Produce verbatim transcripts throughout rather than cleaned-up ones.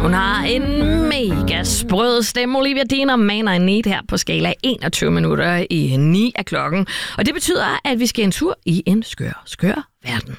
Hun har en mega sprød stemme. Olivia Dean maner en need her på skala enogtyve minutter i ni af klokken. Og det betyder, at vi skal en tur i en skør, skør verden.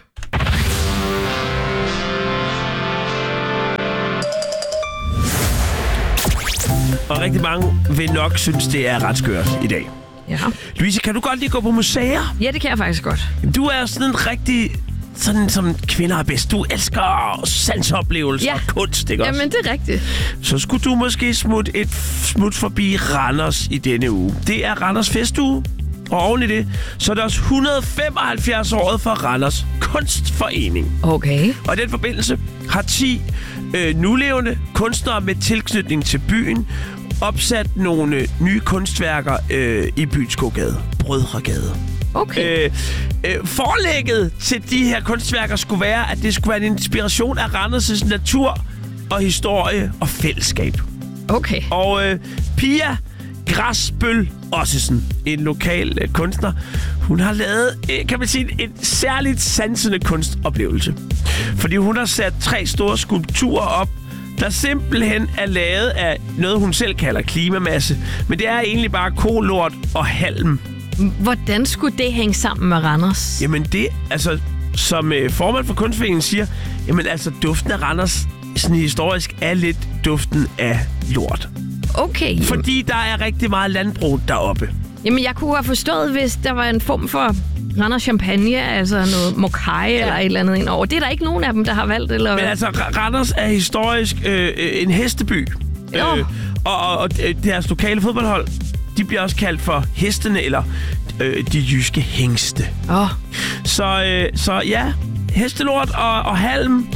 Og rigtig mange vil nok synes, det er ret skørt i dag. Ja. Louise, kan du godt lide at gå på museer? Ja, det kan jeg faktisk godt. Du er sådan en rigtig... Sådan som kvinder er bedst. Du elsker sansoplevelser ja. og kunst, ikke også? Jamen, det er rigtigt. Så skulle du måske smutte et smut forbi Randers i denne uge. Det er Randers festuge. Og oven i det, så er det også et hundrede og femoghalvfjerds året for Randers Kunstforening. Okay. Og i den forbindelse har ti øh, nulevende kunstnere med tilknytning til byen opsat nogle øh, nye kunstværker øh, i byens gågade, Brødregade. Okay. Øh, øh, forlægget til de her kunstværker skulle være, at det skulle være en inspiration af Randers' natur og historie og fællesskab. Okay. Og øh, Pia Græsbøl Ossesen, en lokal øh, kunstner, hun har lavet, øh, kan man sige, en særligt sansende kunstoplevelse. Fordi hun har sat tre store skulpturer op, der simpelthen er lavet af noget, hun selv kalder klimamasse. Men det er egentlig bare kolort og halm. Hvordan skulle det hænge sammen med Randers? Jamen det, altså, som øh, formand for Kunstforeningen siger, jamen altså, duften af Randers, sådan historisk, er lidt duften af lort. Okay. Fordi der er rigtig meget landbrug deroppe. Jamen, jeg kunne have forstået, hvis der var en form for Randers Champagne, altså noget mokai ja. eller et eller andet indover. Det er der ikke nogen af dem, der har valgt, eller Men hvad? altså, Randers er historisk øh, en hesteby. Øh, og, og, og deres lokale fodboldhold, de bliver også kaldt for hestene, eller øh, de jyske hængste. Oh. Så, øh, så ja, hestelort og, og halm.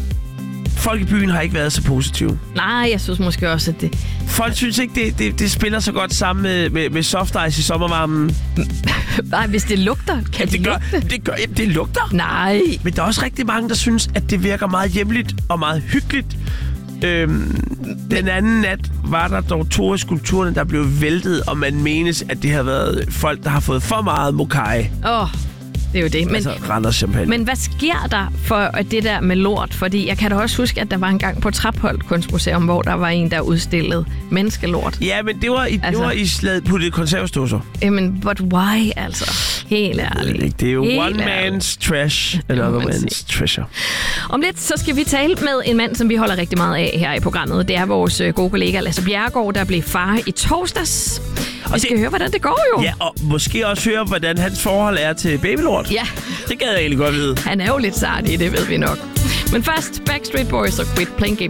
Folk i byen har ikke været så positive. Nej, jeg synes måske også, at det... Folk synes ikke, det, det, det spiller så godt sammen med, med, med soft ice i sommervarmen. Nej, hvis det lugter, kan ja, det, det gør, lugte? Det, gør, det lugter. Nej. Men der er også rigtig mange, der synes, at det virker meget hjemligt og meget hyggeligt. Øhm, den anden nat var der dog to af skulpturerne, der blev væltet, og man menes, at det har været folk, der har fået for meget mokai. Åh, oh, det er jo det. Men, altså Randers Champagne. Men hvad sker der for det der med lort? Fordi jeg kan da også huske, at der var en gang på Trapholt Kunstmuseum, hvor der var en, der udstillede menneskelort. Ja, men det var i, altså, det var i slaget på det konservesdåser. Jamen, but why, altså? Helt ærligt. Det er jo Helt one ærligt. man's trash, another man's treasure. Om lidt, så skal vi tale med en mand, som vi holder rigtig meget af her i programmet. Det er vores gode kollega Lasse Bjerregaard, der blev far i torsdags. Vi skal det, høre, hvordan det går jo. Ja, og måske også høre, hvordan hans forhold er til babylort. Ja. Det gad jeg egentlig godt vide. Han er jo lidt sart i det, ved vi nok. Men først, Backstreet Boys og Quit Playing Games.